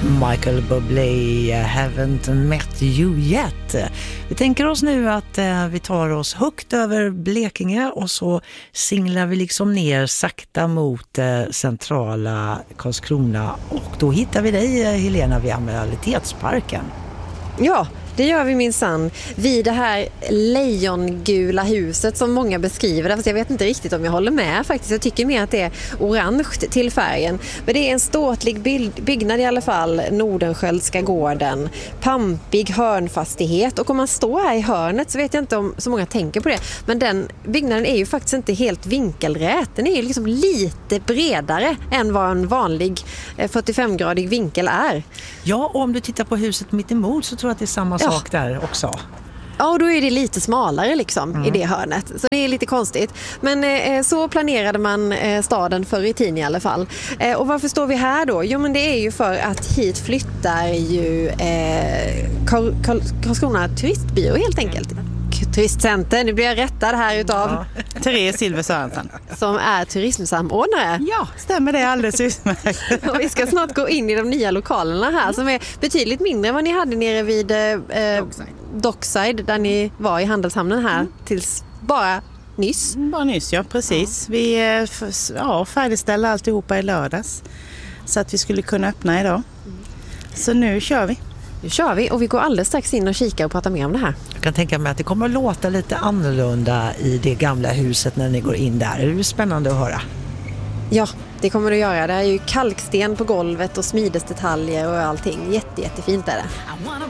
Michael Bublé, Haven't Met You Yet. Vi tänker oss nu att vi tar oss högt över Blekinge och så singlar vi liksom ner sakta mot centrala Karlskrona, och då hittar vi dig, Helena, vid Amiralitetsparken. Ja, det gör vi minsann vid det här lejongula huset som många beskriver. Fast jag vet inte riktigt om jag håller med faktiskt. Jag tycker mer att det är orange till färgen. Men det är en ståtlig byggnad i alla fall. Nordenskjöldska gården. Pampig hörnfastighet. Och om man står här i hörnet så vet jag inte om så många tänker på det. Men den byggnaden är ju faktiskt inte helt vinkelrät. Den är ju liksom lite bredare än vad en vanlig 45-gradig vinkel är. Ja, och om du tittar på huset mitt emot så tror jag att det är samma sak där också. Ja, och då är det lite smalare liksom i det hörnet. Så det är lite konstigt. Men så planerade man staden förr i tiden i alla fall. Och varför står vi här då? Jo, men det är ju för att hit flyttar ju Karlskrona turistbyrå helt enkelt. Turistcenter, nu blir jag rättad här utav Therese Silver Sörensen, som är turismsamordnare. Ja, stämmer det alldeles utmärkt. Och vi ska snart gå in i de nya lokalerna här som är betydligt mindre än vad ni hade nere vid Dockside där ni var i handelshamnen här tills bara nyss. Bara nyss, ja, precis. Ja. Vi färdigställde alltihopa i lördags så att vi skulle kunna öppna idag. Så nu kör vi. Nu kör vi, och vi går alldeles strax in och kikar och pratar mer om det här. Jag kan tänka mig att det kommer att låta lite annorlunda i det gamla huset när ni går in där. Det är ju spännande att höra. Ja, det kommer det att göra. Det är ju kalksten på golvet och smidesdetaljer och allting. Jättefint är det.